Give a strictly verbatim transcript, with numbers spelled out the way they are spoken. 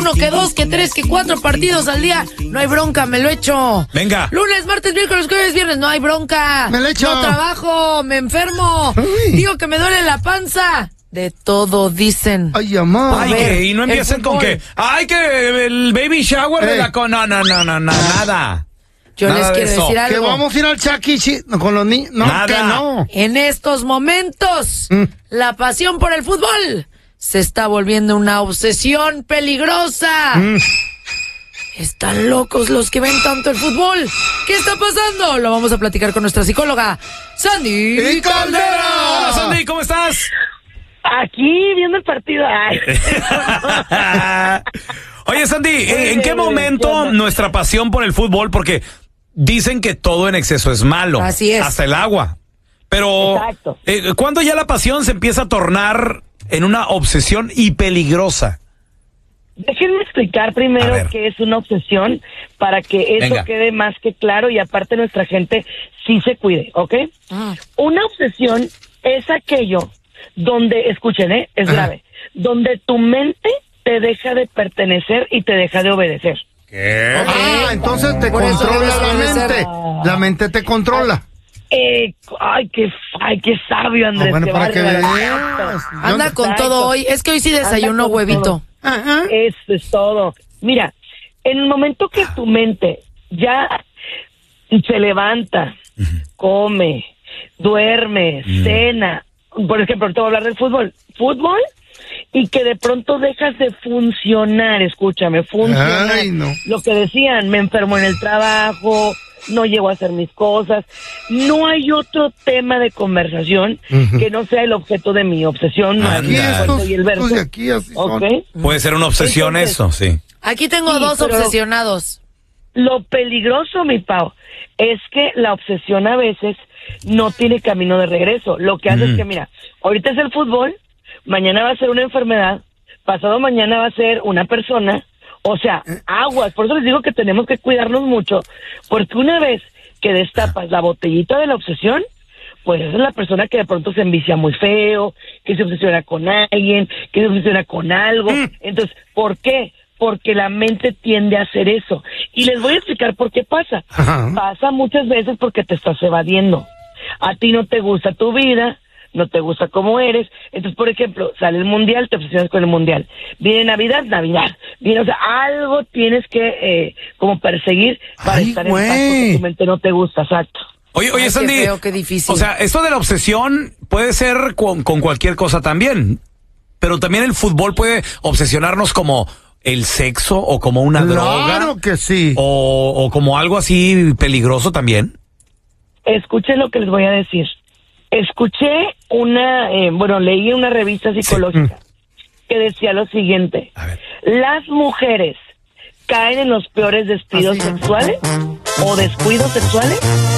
uno, que dos, que tres, que cuatro partidos al día. No hay bronca, me lo echo. Venga. Lunes, martes, miércoles, jueves, viernes, no hay bronca. Me lo echo. No trabajo, me enfermo. Uy. Digo que me duele la panza. De todo dicen. Ay, amá. Ay, ver, que, y no el empiecen con fútbol. que, ay, que el baby shower de Eh. la con... No, no, no, no, no, nada. Yo Nada les de quiero eso. decir algo. Que vamos a ir al Chuck E. Cheese con los niños. No, Nada. que no. En estos momentos, Mm. la pasión por el fútbol se está volviendo una obsesión peligrosa. Mm. Están locos los que ven tanto el fútbol. ¿Qué está pasando? Lo vamos a platicar con nuestra psicóloga, Sandy ¡Y Caldera! Hola, Sandy, ¿cómo estás? Aquí viendo el partido. Ay. Oye, Sandy, ¿en, en qué Oye, momento ¿qué onda? nuestra pasión por el fútbol? Porque dicen que todo en exceso es malo. Así es. Hasta el agua. Pero, Exacto. eh, ¿cuándo ya la pasión se empieza a tornar en una obsesión y peligrosa? Déjenme explicar A primero ver. qué es una obsesión para que eso Venga. quede más que claro y aparte nuestra gente sí se cuide, ¿ok? Ah. Una obsesión es aquello donde, escuchen, ¿eh? Es Ajá. grave, donde tu mente te deja de pertenecer y te deja de obedecer. ¿Qué? Ah, entonces te Por eso controla debes la obedecer. mente. La mente te controla. Eh, ay, qué, ay, qué sabio, Ah, Andrés. bueno, qué para que bárbaro. veas. Anda con Exacto. todo hoy. Es que hoy sí desayuno Anda con huevito. todo. Ajá. Eso es todo. Mira, en el momento que tu mente ya se levanta, come, duerme, cena, por ejemplo, te voy a hablar del fútbol, fútbol, y que de pronto dejas de funcionar, escúchame, funcionar. Ay, no. Lo que decían, me enfermo en el trabajo, no llego a hacer mis cosas. No hay otro tema de conversación Ujú. que no sea el objeto de mi obsesión. Anda. Aquí el estos, y el verso. estos de aquí así son. ¿Ok? Puede ser una obsesión Entonces- eso, sí. Aquí tengo Sí, dos pero- obsesionados. Lo peligroso, mi Pau, es que la obsesión a veces no tiene camino de regreso. Lo que hace Mm. es que, mira, ahorita es el fútbol, mañana va a ser una enfermedad, pasado mañana va a ser una persona. O sea, aguas. Por eso les digo que tenemos que cuidarnos mucho, porque una vez que destapas la botellita de la obsesión, pues esa es la persona que de pronto se envicia muy feo, que se obsesiona con alguien, que se obsesiona con algo. Entonces, ¿por qué? Porque la mente tiende a hacer eso. Y les voy a explicar por qué pasa. Ajá. Pasa muchas veces porque te estás evadiendo. A ti no te gusta tu vida, no te gusta cómo eres. Entonces, por ejemplo, sale el mundial, te obsesionas con el mundial. Viene Navidad, Navidad. Viene, o sea, algo tienes que eh, como perseguir para Ay, estar en paz güey. porque tu mente no te gusta, exacto. Oye, oye, Ay, qué Sandy. feo, qué difícil. O sea, esto de la obsesión puede ser con, con cualquier cosa también. Pero también el fútbol puede obsesionarnos como el sexo o como una droga. Claro que sí. O, o como algo así peligroso también. Escuchen lo que les voy a decir. Escuché una, eh, bueno, leí una revista psicológica que decía lo siguiente. A ver. Las mujeres caen en los peores despidos Así. sexuales o descuidos sexuales